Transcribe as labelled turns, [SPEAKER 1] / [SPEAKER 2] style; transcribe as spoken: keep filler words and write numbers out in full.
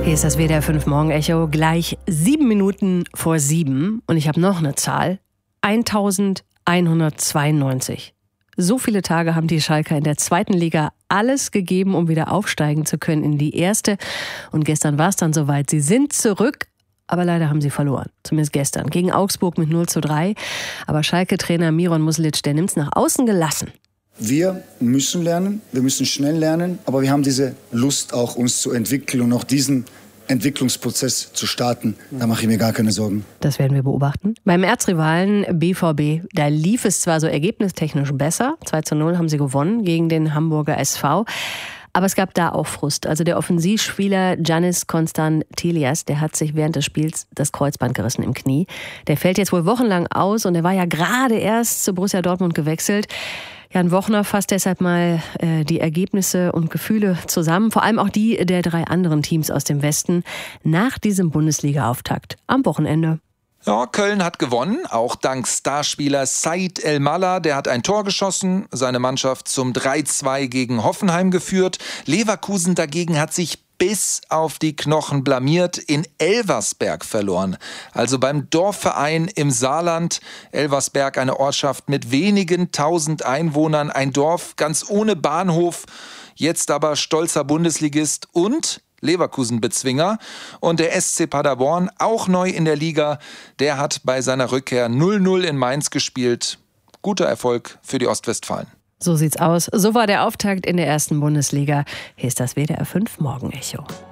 [SPEAKER 1] Hier ist das W D R fünf Morgen-Echo, gleich sieben Minuten vor sieben. Und ich habe noch eine Zahl, eintausendeinhundertzweiundneunzig. So viele Tage haben die Schalker in der zweiten Liga alles gegeben, um wieder aufsteigen zu können in die erste. Und gestern war es dann soweit. Sie sind zurück, aber leider haben sie verloren. Zumindest gestern gegen Augsburg mit null zu drei. Aber Schalke-Trainer Miron Muslic, der nimmt es nach außen gelassen.
[SPEAKER 2] Wir müssen lernen, wir müssen schnell lernen, aber wir haben diese Lust auch, uns zu entwickeln und auch diesen Entwicklungsprozess zu starten. Da mache ich mir gar keine Sorgen.
[SPEAKER 1] Das werden wir beobachten. Beim Erzrivalen B V B, da lief es zwar so ergebnistechnisch besser, zwei zu null haben sie gewonnen gegen den Hamburger S V, aber es gab da auch Frust. Also der Offensivspieler Giannis Konstantelias, der hat sich während des Spiels das Kreuzband gerissen im Knie. Der fällt jetzt wohl wochenlang aus und er war ja gerade erst zu Borussia Dortmund gewechselt. Jan Wochner fasst deshalb mal äh, die Ergebnisse und Gefühle zusammen, vor allem auch die der drei anderen Teams aus dem Westen, nach diesem Bundesliga-Auftakt am Wochenende.
[SPEAKER 3] Ja, Köln hat gewonnen, auch dank Starspieler Said El-Mallah. Der hat ein Tor geschossen, seine Mannschaft zum drei zu zwei gegen Hoffenheim geführt. Leverkusen dagegen hat sich bis auf die Knochen blamiert, in Elversberg verloren. Also beim Dorfverein im Saarland. Elversberg, eine Ortschaft mit wenigen tausend Einwohnern, ein Dorf ganz ohne Bahnhof. Jetzt aber stolzer Bundesligist und Leverkusen-Bezwinger. Und der S C Paderborn, auch neu in der Liga, der hat bei seiner Rückkehr null null in Mainz gespielt. Guter Erfolg für die Ostwestfalen.
[SPEAKER 1] So sieht's aus. So war der Auftakt in der ersten Bundesliga. Hier ist das W D R fünf Morgen-Echo.